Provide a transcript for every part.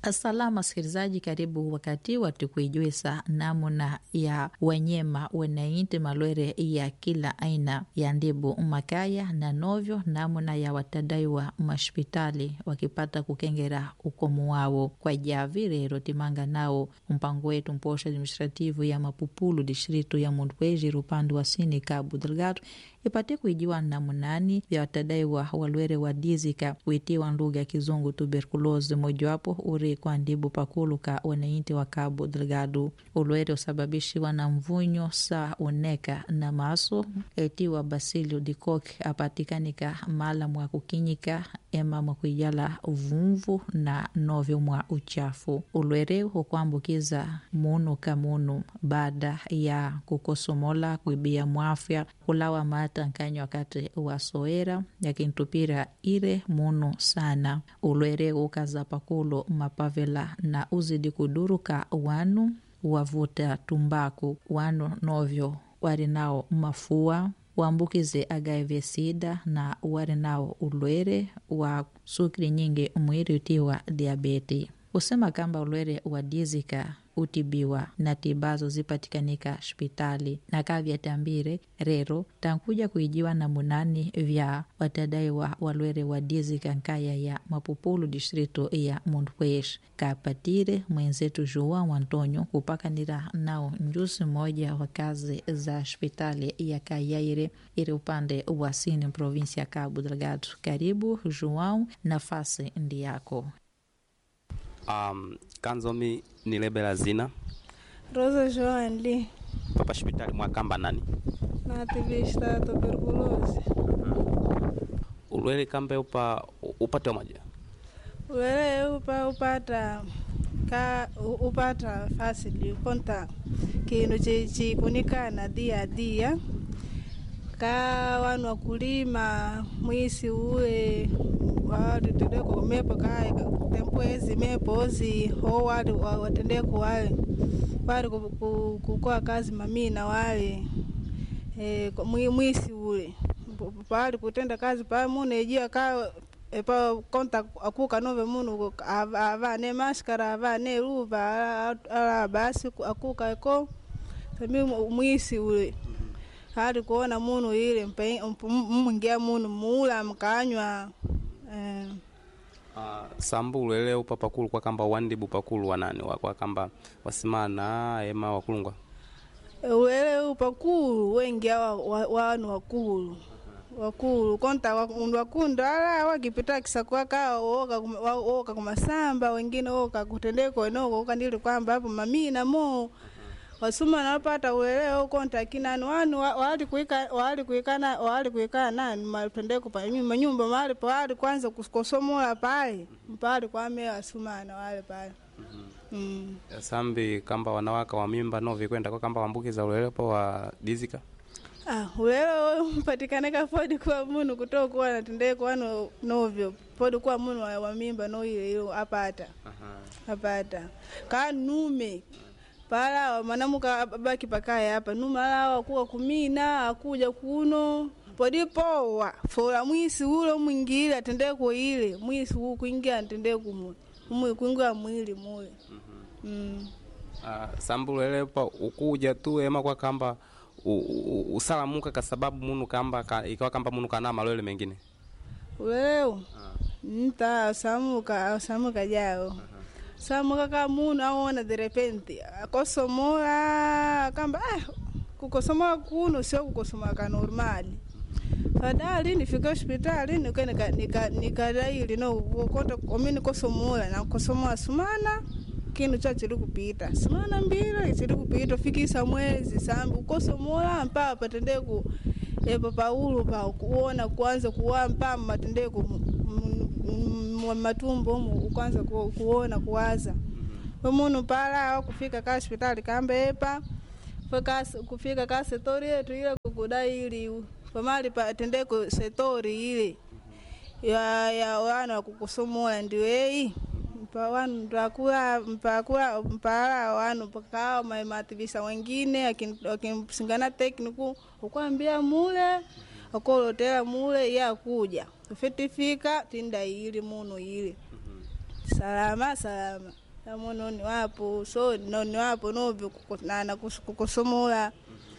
Salama sikilizaji, karibu wakati watukuijuisa namuna ya wanyema wanainti malwere ya kila aina ya ndibu makaya na novyo, namuna ya watadaiwa mashpitali wakipata kukengera ukomu wao kwa javi. Rero timanga nao mpango wetu mposha administrativu ya Mapupulu distrito ya Mondpweji rupandu wa sini Cabo Delgado ipate kuijiwa namunani vya watadaiwa walwere wa dizika kuitiwa lugha ya Kizungu tuberculosis, mojawapo uri kwa ndibu pakuluka wanainti wa Cabo Delgado. Ulwere usababishiwa na mvunyo sa uneka na maso etiwa Basilio de Koch apatikanika mala mwa kukinyika ema mwa kuijala uvumvu na novyo mwa uchafu. Ulwere hukuambukiza munu kamunu baada ya kukosomola, kuibia mwafya, kulawa mata nkanyo wakati wa soera yakintupira ire munu sana. Ulwere ukaza pakulo mapavela na uzidi kuduruka wanu wavuta tumbaku, wanu novyo wari nao mafua waambukize HIV sida na wari nao ulwere wa sukri nyingi mwiri utiwa diabeti. Usema kamba ulwere wa dizika utibiwa na tibazo zipatikanika hospitali na kavya tambire. Rero tankuja kuijiwa na munani vya watadaiwa walwere wa dizika nkaya ya Mapupulu distrito ya Mondpweji kapatire mwenzetu João Antonio kupakanira nao njusi moja wa kazi za hospitali ya Kayaire iri upande wa sini provinsia Cabo Delgado. Karibu João, nafasi ndi yako. Kanzomi ni lebela zina Rosa Joan Lee papa hospitali mwakamba nani na ativista tuberculosis. Ulwele kambe upate maja Ulwele upata fasili konta kinu chikunikana dia ka wanu wakulima mwisi ule wali tendeko mepo kai tempwezi mepozi ho wali watendeko wale kukoa kazi mamina wale mwisi ule pali kutenda kazi pa mune ejia ka pa konta akuka nove munu avane maskara avane ruva ala basi akuka eko sami mwisi ule hadi kuona munu ile mwingia munu mula mkanywa. Sambulu ele upapakulu kwa kamba wandibu pakulu wanani kwa kamba wasimana ema wakulungwa ele upakulu wengia wanu wakulu konta wakunda ala wakipita kisakwa ka oka kumasamba wengine oka kutendeko enoko kandili kwamba hapo mamina mo wasuma napata ueleo konta kinani wanu wali kuikana nani matendeko pa nyumba mahali pale kwanza kukosomola pale mpale kwa mea wasumana wale pale. Sambi kamba wanawaka wa mimba novi kwenda kwa kamba wambukiza ueleo pa wa dizika ueleo mpatikaneka podi kwa munu kutoka kwa natendeko wano novyo podi kwa munu wa mimba no ile apata ka nume pala manamuka baki pakaya hapa numala wakuwa kumina akuja kuno podipowa fola mwisi ule mwingile atendeko ile mwisi huu kuingia atendeko kuingia mwili mule. Sambulu ele pa ukuja tu ema kwa kamba usalamuka kwa sababu munu kamba ikawa kamba munu kana malwele mengine leo nta samuka jao samuka kama munu aona de repente akosomola kamba kukosomola kuno sio kukosomola ka normali fadali nifika hospitali nikadaili no kota komini kosomola na kosomola sumana kinu cha chiri kupita sumana mbira chiri kupita fikisa mwezi sambu kosomola mpaka patendeko Paulo pa kuona kwanza kuwampa matendeko matumbo kwanza kuona kuwaza umuntu pala kufika ka hospitali kambepa kufika ka setori yetu ile kukudai ili pamali patendeko setori ile ya wana kukusomola ndiwe pa wanu ndakula mpaka wanu paka mativisa wengine akimsingana tekniku ukwambia mule akolotela mule ya kuja ufitifika tinda ili munu ili salama na muno ni wapo so no ni wapo novi na kukosomola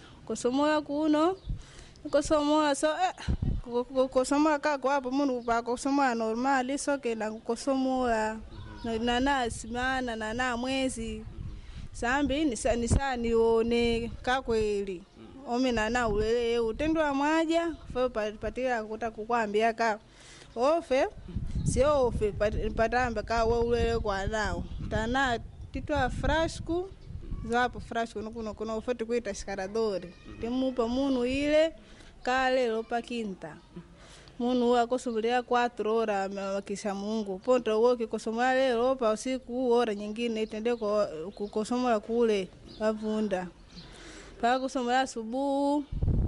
kuno kukosomola so kukosomola kako hapo muno pa kukosomola normali so ke na kukosomola na simana na mwezi sambi ni nione kakweli omi na ulele utendwa mwaja fa patira kuta kukwambia ka ofe sio ofe patamba ka we ulele kwa nao tana titwa frasco zapo frasco kuno ofete kuita skaradori timupa munu ile kale lopa quinta munu akosubulia 4 horas wakisha Mungu ponto woki kosomala leo pa usiku hora nyingine itende kukosomola kule avunda pa kusomala subuhu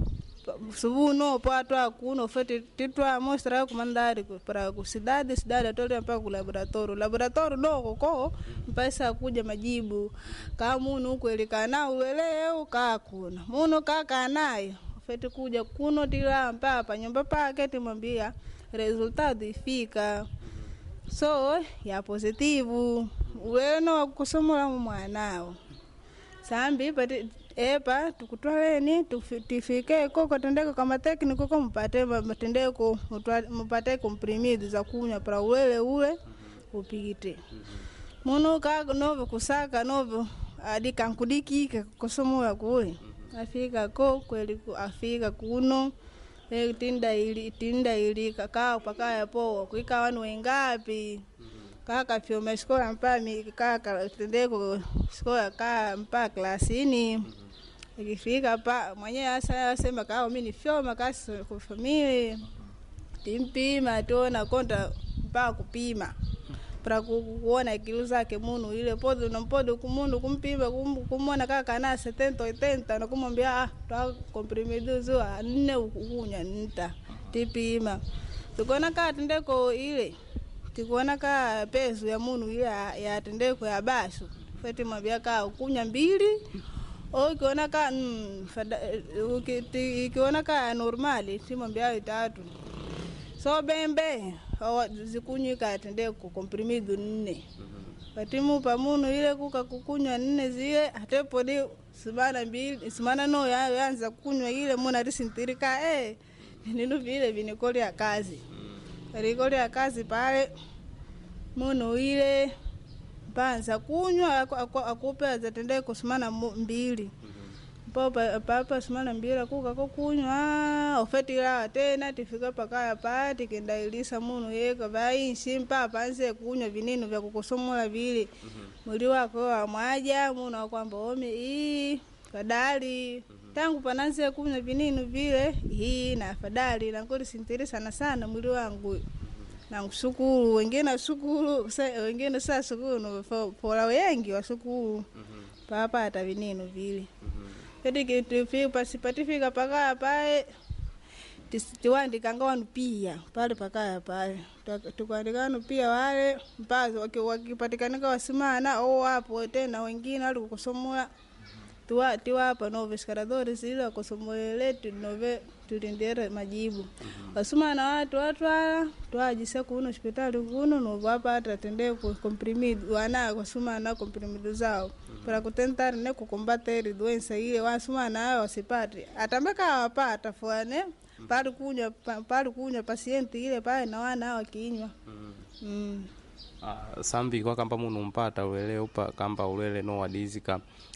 no patwa kuno fete titwa mostra kumandari para kusidade atole mpaka ku laboratorio doko ko mpasa kuja majibu kama munu kuelikana uleleo kakuna munu kaka naye fete kuja kuno tila mpapa nyumba pake timwambia resultado ifika so ya positivu weno kusomola mwanao sambi pati epa tukutwaleni tifike koko tendeko kama tekniko ko mpate matendeko mpate comprimido za kunywa para ule upite muno ka novo kusaka novo adikankudiki kusomola kule afika ko kweli afika kuno tinda ili kakao pakaya po kuikawa ni wengapi kaka fioma skola mpami kaka tendeko skola ka mpa klasini ikifika pa mwenye asa sema kao mimi ni fioma kasi kwa familia timpima tona konta mpa kupima para kuona kilo zake munu ile podo na podo kumundu kumpima kumona kaka na 70 80 na kumwambia twa comprimido zo nne ukunya nita tipima tukona ka tendeko ile tikuona ka peso ya munu ile ya tendeko ya basho fete mwambia ka ukunya 2 ukiona ka ukiona ka normali timwambia 3 so bembe zikunyika tendeko comprimido 4 patimu pamuno ile kukunywa 4 zile atepo ni simana 2 simana no yaanza kunywa ile muna risintirika nino vile vinikoli ya kazi rikoli ya kazi pale muno ile panza kunywa akupe za tendeko simana 2 papa simana 2 kuka kunywa ofetira tena tifika pakaya pati kenda ilisa munu yeka vai simpa panze kunywa vinino vya kukosomola vile mwili wako wa mwaja munu kwamba omi fadali tangu pananze kunywa vinino vile hii na fadali na ngori sintiri sana mwili wangu na mshukuru wengine shukuru wengine sasa shukuru pola wengi wa shukuru papa hata vinino vile kedi kitu pasipatifika pakaya pale tiwandika ngawanu pia pale pakaya pale tukuandikana pia wale mpazo wakipatikanika wasimana hapo tena wengine wali kukosomola tiwapa nove skaradori zile wakosomolela nove tulindere majibu wasumana watu twajise kuno hospitali kuno novapata tende comprimido wana wasumana comprimido zao para kutentar ne kukombateri doença ile wasumana wasipate atambeka wapata fuane pali kunywa paciente ile pale na wana wakinywa sambi kwa kamba munu mpata ulele upa kamba ulele no wadizika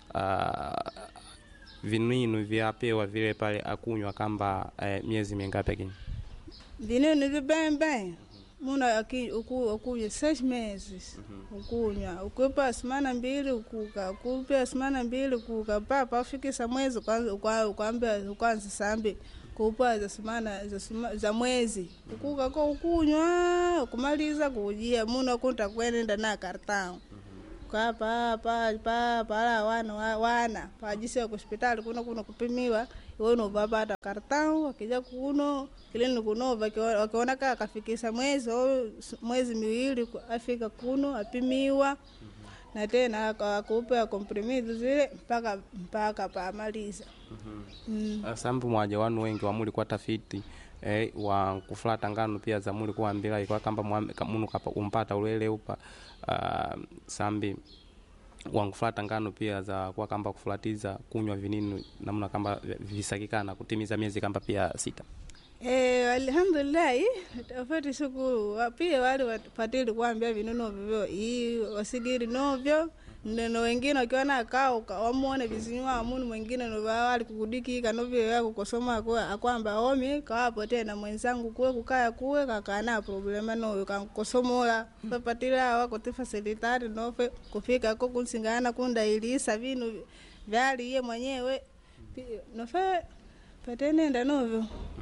vininu vyapewa vile pale akunywa kamba miezi mingapi lakini vininu vibembe muna ukunywa 6 meses ukunywa ukupa semana 2 ukuka ukupa semana 2 ukuka papa afikisa mwezi kwanza sambi kupa za semana za mwezi ukuka ko ukunywa kumaliza kujia muna kunta kwenda na kartao kwa pa wana pajise hospitali kuno kupimiwa wono baba ta kartao wakija kuno kilini kuno wakiona kafikisha mwezi 2 afika kuno apimiwa na tena akupa comprimido zile mpaka pamaliza. Sambu mwaje wanu wengi wamuli kwa tafiti wa kuflata ngano pia za muli kuambila ikuwa kamba munu kapa umpata ulele upa sambi wanguflata ngano pia za kwa kamba kuflatiza kunywa vinini namna kamba visakikana kutimiza miezi kamba pia 6. Alhamdulillah tafati shukuru pia wale wapatili kuambia vinono vivyo hii wasigiri novyo neno wengine wakiona kao wamuone vizinywa munu mwingine no wali kukudiki kanovyo yako kusoma kwa kwamba omi kawapo tena mwenzangu kuwe kukaya kuwe kakana problema no kankosomola papatila wako tifasilitari nofe kufika ko kunsingana kunda ilisa vinu vyali ye mwenyewe nofe patene nda novyo.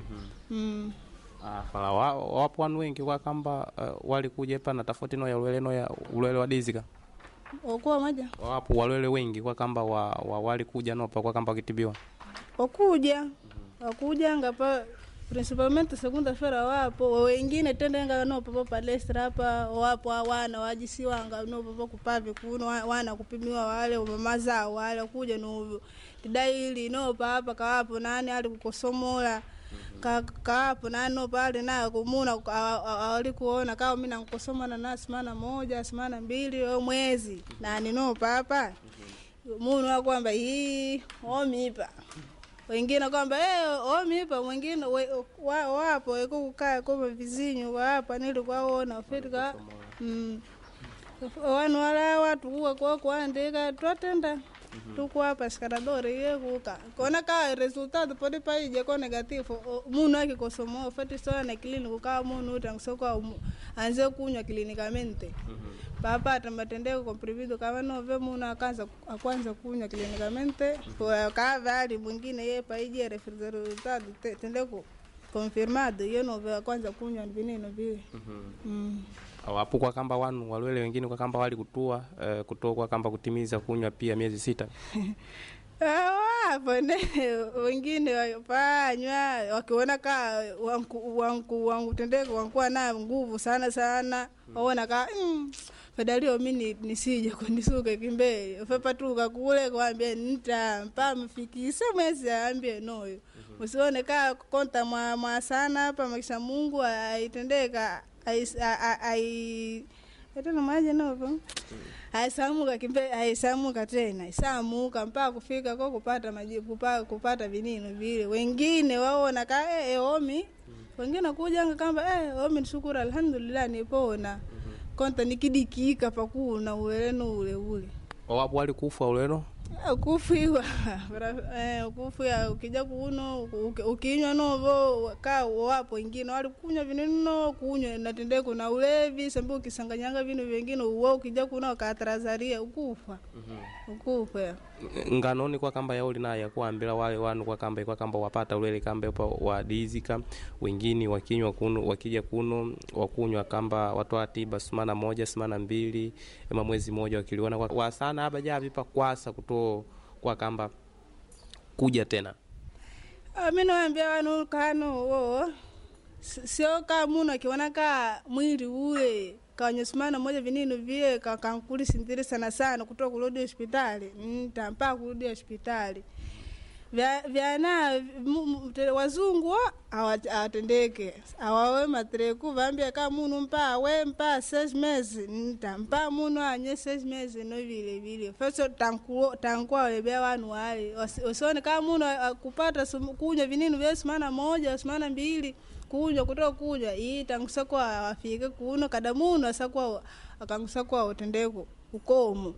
Fala wapo wanu wengi kwa kamba wali kuja hapa na tofauti no ya ulele wa dizika. Okuwa maja. Wapo walele wengi kwa kamba wali kuja no pa kwa kamba kitibiwa. Okuja ngapa principalmente segunda feira wapo wengine tendenga no papa palestra hapa wapo wana wajisiwanga no papa kupavi kuno wana kupimiwa wale mamaza wale kuja no tidaili no papa kawapo nani ali kukosomola kapo nano pale na kumuna alikuona kama mimi nakosoma na semana moja semana 2 mwezi na nino papa munu wa kwamba hii omipa wengine kwamba omipa mwingine wapo iko kukaa kama vizinyo hapa nilikuwaona fitika wanu wala watu kwa kuandika twatenda tuko hapa skaradore yekuka kona ka resultado pode paije ko negativo munu akikosomo fati sana kliniki ka munu tangsoko anze kunywa klinikamente papa tambatendeko comprimido kama no ve munu akwanza kunywa klinikamente kwa ka vali mwingine ye paije resultado tendeko confirmado yeno ve kwanza kunywa vineno vile. Wapo kwa kamba wanu walwele wengine kwa kamba wali kutoa kwa kamba kutimiza kunywa pia miezi 6. Wapo wengine wafanywa wakiona ka wangu tendeko wankuwa na nguvu sana waona ka fadalio mimi nisije kunisuka kimbe ufapatuka kule kwambia nitampa mfikise mwezi ambie noyo usione ka konta mwa sana hapa makisha Mungu aitendeka ai tena maji novo aisamuka kimbe aisamuka tena isamuka mpaka kufika kwa kupata majibu kupata vinino vile wengine waona ka omi wengine kuja kamba omi nishukuru alhamdulillah nipona konta nikidikika pakuna uweleno ule wapo wali kufa uleno kufiwa kufia ukija kuuno ukinywa novo ka wapo wengine wali kunywa vineno kunywa natendeko na ulevi sambu ukisanganyanga vinu vingine uwe ukija kuuno katrazaria ukufa ukufa nganoni kwa kamba yauli na ya kuambila wale wanu kwa kamba wapata ulele kamba wa dizika wengine wakinywa kuno wakija kuno wakunywa kamba watoa tiba semana 1 semana 2 ama mwezi mmoja wakiliona kwa sana hapa javipa kwasa kuto kwa kamba kuja tena. Mimi naambia wanu kano sio kama muno akiona ka mwili ule kwenye semana moja vinino vile kankuli sindiri sana kutoka kurudi hospitali nitampa kurudi hospitali vyana wazungu awatendeke awawe matreku vambia kama munu mpa we mpa 6 meses nitampa munu anye 6 meses no vile faso tankwa lebea wanu wale usione kama munu kupata kunywa vinino vya semana 1 semana 2 kunywa kutoka kunywa hii tangusakwa afike kuno kada munu asakwa akangusakwa utendeko ukomo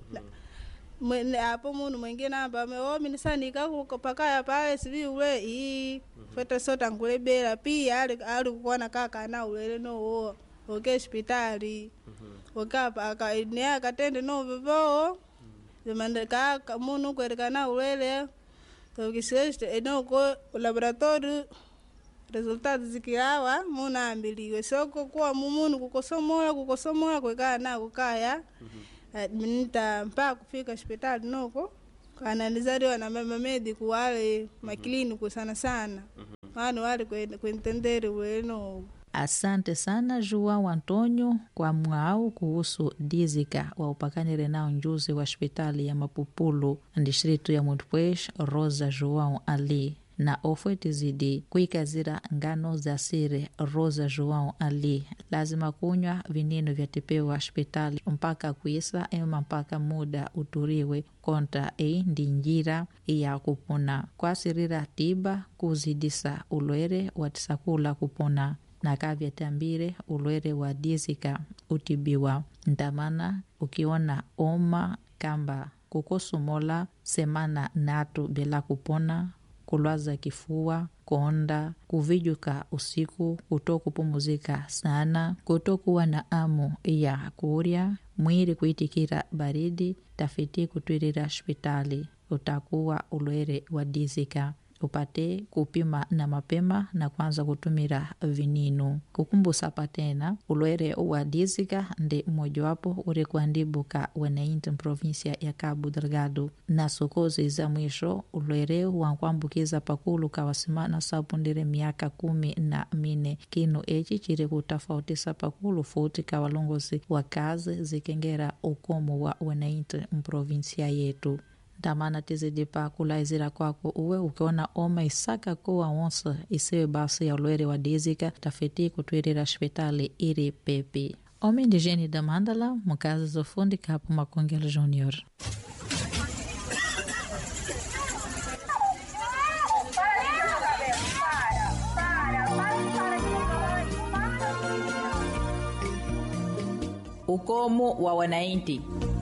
hapo munu mwingine amba mimi sanika kupakaya pale sivi ule hii feta sota ngulebela pia ali kuona kaka na ule no hospitali wakapa akainea katende no vivo demanda kaka munu kwerekana ulele tukiseste enoko laboratory resultados zikiawa muna ambiliwe soko kwa munu kukosomola kwekana na kukaya nita mpaka kufika hospitali noko kanalizaliwa na mama mediku wale makliniki sana maana wale kuentendere weno. Asante sana João Antonio kwa mwao kuhusu dizika wa upakanire nao njuzi wa hospitali ya Mapupulu distrito ya Montepuez Rosa João Ali na ofweti zidi kuikazira ngano za siri. Rosa João ali lazima kunywa vinino vya tipewa hospitali mpaka kuisa ema mpaka muda uturiwe konta ndi njira ya kupona kwa sirira tiba kuzidisa ulwere watisakula kupona na kavya tambire ulwere wa dizika utibiwa ntamana ukiona oma kamba kukosumola semana natu bila kupona, kulwaza kifua, konda, kuvijuka usiku, kutokupumuzika sana, kutokuwa na amu ya kurya, mwili kuitikira baridi, tafiti kutwirira hospitali, utakuwa ulwere wa dizika. Upate kupima na mapema na kwanza kutumira vininu. Kukumbusa patena ulwere wa dizika ndi mmojawapo uri kuandibuka wanainti provinsia ya Cabo Delgado na sokozi za mwisho ulwere wankuambukiza pakulu kawasimana sabundire miaka 14 kinu echi chiri kutafautisa pakulu futi kawalongozi wa kazi zikengera ukomo wa wanainti provinsia yetu. Tamana tizidi pa kulaizira kwako uwe ukiona oma isaka kuwa onsa isiwe basi ya ulwere wa dizika tafiti kutwirira hospitali iri pepi. Homem indigene da Mandala, mukazi zofundi kapo Makongelo Junior. Ukomo wa wanainti.